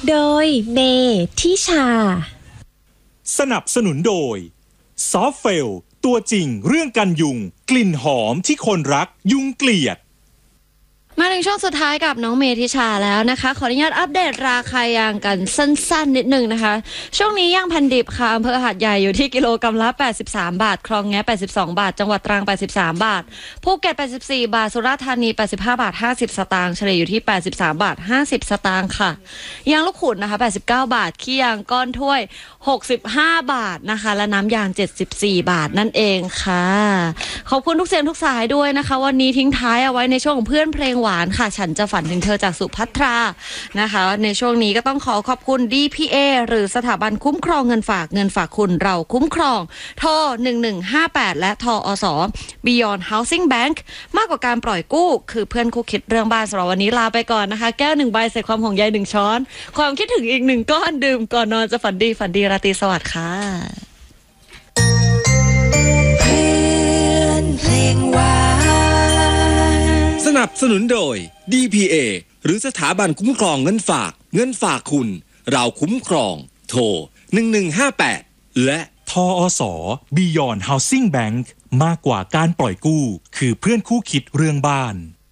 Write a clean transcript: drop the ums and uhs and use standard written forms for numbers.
โดยเมทิชาสนับสนุนโดยซอฟเฟลตัวจริงเรื่องกันยุงกลิ่นหอมที่คนรักยุงเกลียดมาถึงช่วงสุดท้ายกับน้องเมธิชาแล้วนะคะขออนุญาตอัปเดตราคายางกันสั้นๆนิดนึงนะคะช่วงนี้ยางแผ่นดิบค่ะอำเภอหาดใหญ่อยู่ที่กิโลกรัมละ83บาทคลองแง82บาทจังหวัดตรัง83บาทภูเก็ต84บาทสุราษฎร์ธานี85บาท50สตางค์เฉลี่ยอยู่ที่83บาท50สตางค์ค่ะยางลูกขุดนะคะ89บาทขี้ยางก้อนถ้วย65บาทนะคะและน้ำยาง74บาทนั่นเองค่ะขอบคุณทุกเสียงทุกสายด้วยนะคะวันนี้ทิ้งท้ายเอาไว้ในช่วงของเพื่อนเพลงหวานค่ะฉันจะฝันถึงเธอจากสุภัทรานะคะในช่วงนี้ก็ต้องขอบคุณ DPA หรือสถาบันคุ้มครองเงินฝากคุณเราคุ้มครองโทร1158และทอส Beyond Housing Bank มากกว่าการปล่อยกู้คือเพื่อนคู่คิดเรื่องบ้านสำหรับวันนี้ลาไปก่อนนะคะแก้ว1ใบใส่ความห่วงใย1ช้อนความคิดถึงอีก1ก้อนดื่มก่อนนอนจะฝันดีราตรีสวัสดิ์ค่ะเพื่อนเพลงหวานสนับสนุนโดย DPA หรือสถาบันคุ้มครองเงินฝากคุณเราคุ้มครองโทร1158และทอส Beyond Housing Bank มากกว่าการปล่อยกู้คือเพื่อนคู่คิดเรื่องบ้าน